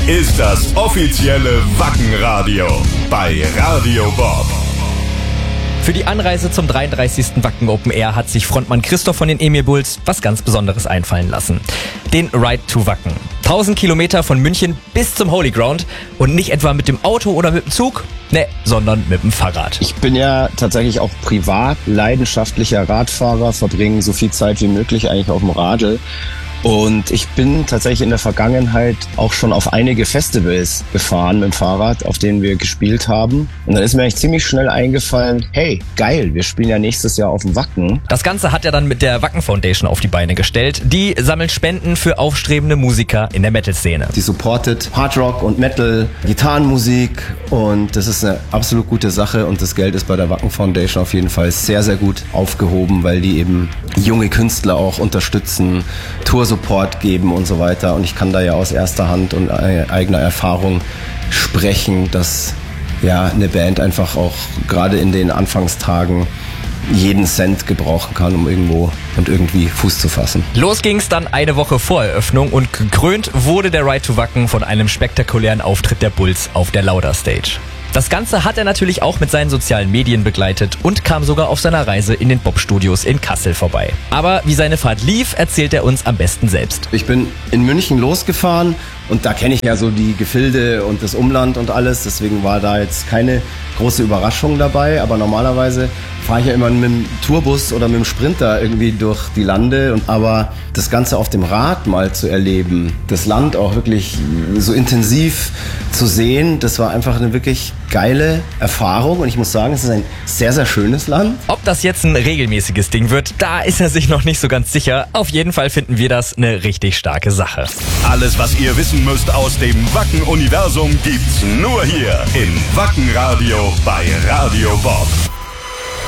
ist das offizielle Wackenradio bei Radio Bob. Für die Anreise zum 33. Wacken Open Air hat sich Frontmann Christoph von den Emil Bulls was ganz Besonderes einfallen lassen. Den Ride to Wacken. 1000 Kilometer von München bis zum Holy Ground und nicht etwa mit dem Auto oder mit dem Zug, sondern mit dem Fahrrad. Ich bin ja tatsächlich auch privat leidenschaftlicher Radfahrer, verbringe so viel Zeit wie möglich eigentlich auf dem Radl. Und ich bin tatsächlich in der Vergangenheit auch schon auf einige Festivals gefahren mit dem Fahrrad, auf denen wir gespielt haben. Und dann ist mir eigentlich ziemlich schnell eingefallen, hey, geil, wir spielen ja nächstes Jahr auf dem Wacken. Das Ganze hat er dann mit der Wacken Foundation auf die Beine gestellt. Die sammelt Spenden für aufstrebende Musiker in der Metal-Szene. Die supportet Hardrock und Metal, Gitarrenmusik und das ist eine absolut gute Sache und das Geld ist bei der Wacken Foundation auf jeden Fall sehr, sehr gut aufgehoben, weil die eben junge Künstler auch unterstützen, Tour-Support geben und so weiter. Und ich kann da ja aus erster Hand und eigener Erfahrung sprechen, dass ja eine Band einfach auch gerade in den Anfangstagen jeden Cent gebrauchen kann, um irgendwo und irgendwie Fuß zu fassen. Los ging's dann eine Woche vor Eröffnung und gekrönt wurde der Ride to Wacken von einem spektakulären Auftritt der Bulls auf der Lauder Stage. Das Ganze hat er natürlich auch mit seinen sozialen Medien begleitet und kam sogar auf seiner Reise in den Bob-Studios in Kassel vorbei. Aber wie seine Fahrt lief, erzählt er uns am besten selbst. Ich bin in München losgefahren und da kenne ich ja so die Gefilde und das Umland und alles, deswegen war da jetzt keine große Überraschung dabei, aber normalerweise fahre ich ja immer mit dem Tourbus oder mit dem Sprinter irgendwie durch die Lande. Aber das Ganze auf dem Rad mal zu erleben, das Land auch wirklich so intensiv zu sehen, das war einfach eine wirklich geile Erfahrung. Und ich muss sagen, es ist ein sehr, sehr schönes Land. Ob das jetzt ein regelmäßiges Ding wird, da ist er sich noch nicht so ganz sicher. Auf jeden Fall finden wir das eine richtig starke Sache. Alles, was ihr wissen müsst aus dem Wacken-Universum, gibt's nur hier im Wackenradio bei Radio Bob.